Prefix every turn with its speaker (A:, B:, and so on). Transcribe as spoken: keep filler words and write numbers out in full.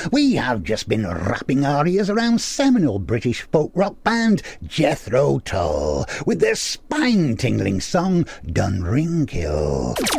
A: We have just been wrapping our ears around seminal British folk rock band Jethro Tull with their spine-tingling song Dunringkill.